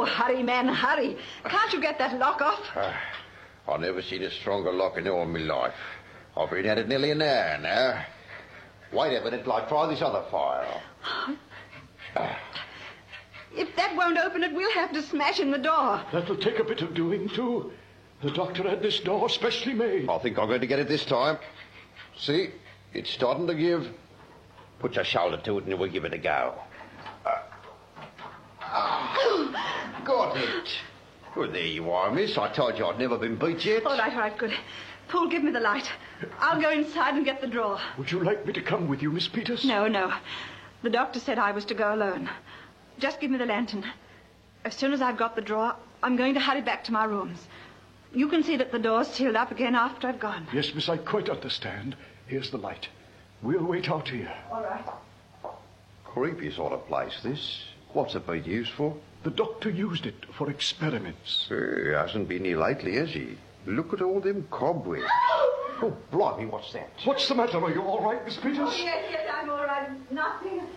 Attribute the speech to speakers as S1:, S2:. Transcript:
S1: Oh, hurry, man, hurry. Can't you get that lock off?
S2: I've never seen a stronger lock in all my life. I've been at it nearly an hour now. Wait a minute till I try this other fire.
S1: If that won't open it, we'll have to smash in the door.
S3: That'll take a bit of doing, too. The doctor had this door specially made.
S2: I think I'm going to get it this time. See, it's starting to give. Put your shoulder to it and we'll give it a go. Got it. Well, there you are, miss. I told you I'd never been beat yet.
S1: All right, good. Paul, give me the light. I'll go inside and get the drawer.
S3: Would you like me to come with you, Miss Peters?
S1: No. The doctor said I was to go alone. Just give me the lantern. As soon as I've got the drawer, I'm going to hurry back to my rooms. You can see that the door's sealed up again after I've gone.
S3: Yes, miss, I quite understand. Here's the light. We'll wait out here.
S1: All right.
S2: Creepy sort of place, this. What's it been used for?
S3: The doctor used it for experiments.
S2: He hasn't been here lately, has he? Look at all them cobwebs. Oh, blimey, what's that?
S3: What's the matter? Are you all right, Miss Peters?
S1: Oh, yes, I'm all right. Nothing.